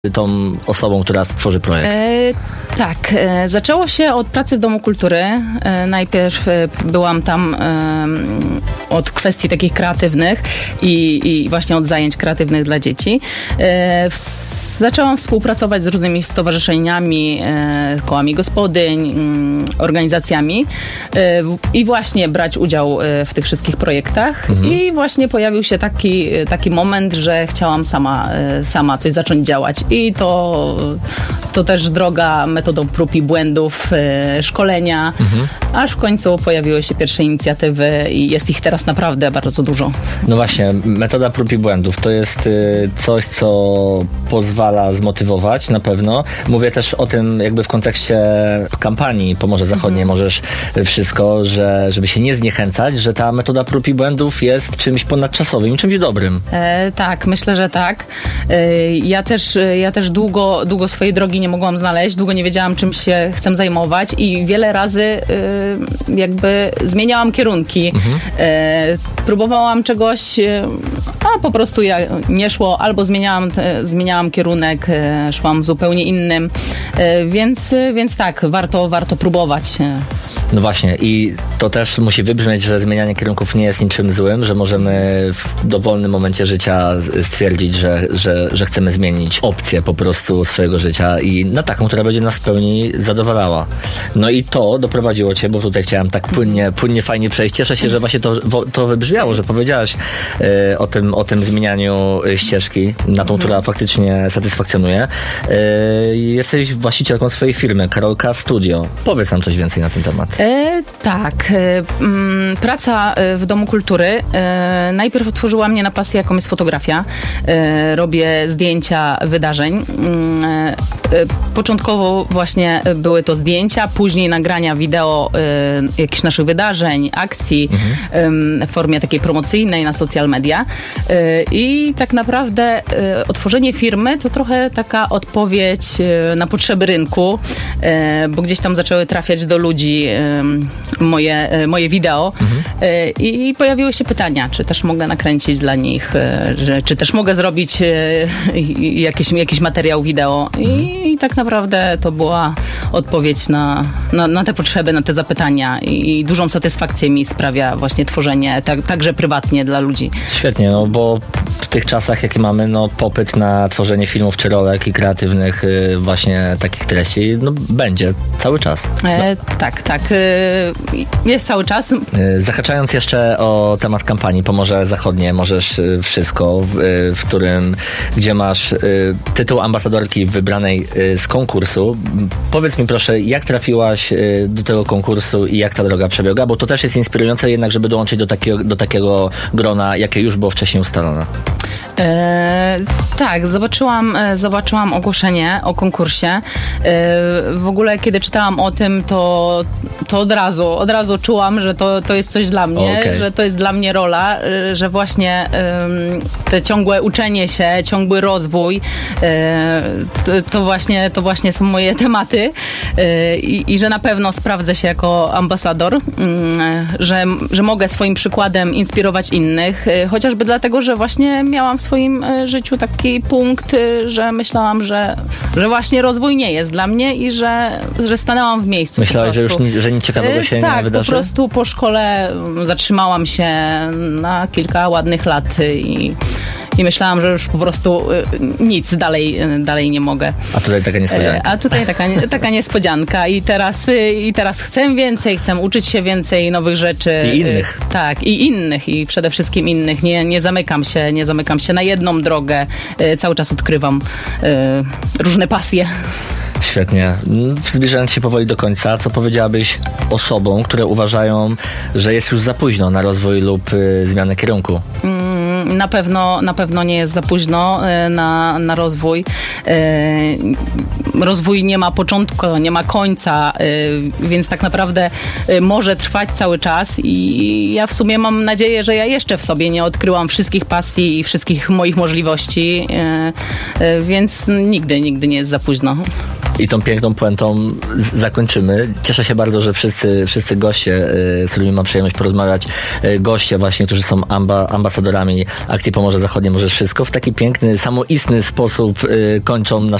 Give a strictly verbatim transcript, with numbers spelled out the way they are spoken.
tą osobą, która stworzy projekt? E, tak. E, zaczęło się od pracy w Domu Kultury. E, najpierw e, byłam tam e, od kwestii takich kreatywnych i, i właśnie od zajęć kreatywnych dla dzieci. E, w, Zaczęłam współpracować z różnymi stowarzyszeniami, e, kołami gospodyń, m, organizacjami e, i właśnie brać udział e, w tych wszystkich projektach. Mhm. I właśnie pojawił się taki, taki moment, że chciałam sama, e, sama coś zacząć działać. I to, to też droga metodą prób i błędów, e, szkolenia, mhm. aż w końcu pojawiły się pierwsze inicjatywy i jest ich teraz naprawdę bardzo dużo. No właśnie, metoda prób i błędów to jest y, coś, co pozwala zmotywować na pewno. Mówię też o tym jakby w kontekście kampanii Pomorze Zachodnie, mhm. możesz wszystko, że żeby się nie zniechęcać, że ta metoda prób i błędów jest czymś ponadczasowym, czymś dobrym. E, tak, myślę, że tak. E, ja też, ja też długo, długo swojej drogi nie mogłam znaleźć, długo nie wiedziałam, czym się chcę zajmować i wiele razy e, jakby zmieniałam kierunki. Mhm. E, próbowałam czegoś, a po prostu ja nie szło, albo zmieniałam, zmieniałam kierunek, szłam w zupełnie innym, więc, więc tak, warto, warto próbować. No właśnie i to też musi wybrzmieć, że zmienianie kierunków nie jest niczym złym, że możemy w dowolnym momencie życia stwierdzić, że, że, że chcemy zmienić opcję po prostu swojego życia i na taką, która będzie nas w pełni zadowalała. No i to doprowadziło cię, bo tutaj chciałem tak płynnie, płynnie fajnie przejść. Cieszę się, że właśnie to, to wybrzmiało, że powiedziałaś y, o tym, o tym zmienianiu ścieżki na tą, która faktycznie satysfakcjonuje. Y, jesteś właścicielką swojej firmy, Karolka Studio. Powiedz nam coś więcej na ten temat. E, tak. E, m, praca w Domu Kultury e, najpierw otworzyła mnie na pasję, jaką jest fotografia. E, robię zdjęcia wydarzeń. E, e, początkowo właśnie były to zdjęcia, później nagrania wideo e, jakichś naszych wydarzeń, akcji mhm. e, w formie takiej promocyjnej na social media. E, I tak naprawdę e, otworzenie firmy to trochę taka odpowiedź e, na potrzeby rynku, e, bo gdzieś tam zaczęły trafiać do ludzi e, moje, moje wideo mhm. i pojawiły się pytania, czy też mogę nakręcić dla nich, że, czy też mogę zrobić jakiś, jakiś materiał wideo i, mhm. i tak naprawdę to była odpowiedź na, na, na te potrzeby, na te zapytania i, i dużą satysfakcję mi sprawia właśnie tworzenie tak, także prywatnie dla ludzi. Świetnie, no bo w tych czasach, jakie mamy, no popyt na tworzenie filmów czy rolek i kreatywnych właśnie takich treści, no będzie cały czas. No. E, tak, tak. Jest cały czas. Zahaczając jeszcze o temat kampanii Pomorze Zachodnie, możesz wszystko, w, w którym, gdzie masz tytuł ambasadorki wybranej z konkursu. Powiedz mi proszę, jak trafiłaś do tego konkursu i jak ta droga przebiegła, bo to też jest inspirujące jednak, żeby dołączyć do takiego, do takiego grona, jakie już było wcześniej ustalone. E, tak, zobaczyłam, zobaczyłam ogłoszenie o konkursie. E, w ogóle, kiedy czytałam o tym, to, to od razu, od razu czułam, że to, to jest coś dla mnie, okay. że to jest dla mnie rola, że właśnie e, te ciągłe uczenie się, ciągły rozwój, e, to, to, właśnie, to właśnie są moje tematy e, i, i że na pewno sprawdzę się jako ambasador, e, że, że mogę swoim przykładem inspirować innych, e, chociażby dlatego, że właśnie miałam w swoim życiu taki punkt, że myślałam, że, że właśnie rozwój nie jest dla mnie i że, że stanęłam w miejscu. Myślałaś, że już nic, że nic ciekawego się tak, nie wydarzy? Tak, po prostu po szkole zatrzymałam się na kilka ładnych lat i I myślałam, że już po prostu nic dalej, dalej nie mogę. A tutaj taka niespodzianka. A tutaj taka, taka niespodzianka. I teraz, I teraz chcę więcej, chcę uczyć się więcej nowych rzeczy. I innych. Tak, i innych. I przede wszystkim innych. Nie, nie zamykam się, nie zamykam się na jedną drogę. Cały czas odkrywam różne pasje. Świetnie. Zbliżając się powoli do końca, co powiedziałabyś osobom, które uważają, że jest już za późno na rozwój lub y, zmianę kierunku? Na pewno, na pewno nie jest za późno na, na rozwój. Rozwój nie ma początku, nie ma końca, więc tak naprawdę może trwać cały czas i ja w sumie mam nadzieję, że ja jeszcze w sobie nie odkryłam wszystkich pasji i wszystkich moich możliwości, więc nigdy, nigdy nie jest za późno. I tą piękną puentą z- zakończymy. Cieszę się bardzo, że wszyscy, wszyscy goście, y, z którymi mam przyjemność porozmawiać, y, goście właśnie, którzy są amba, ambasadorami akcji Pomorze Zachodnie Możesz Wszystko, w taki piękny, samoistny sposób y, kończą nasze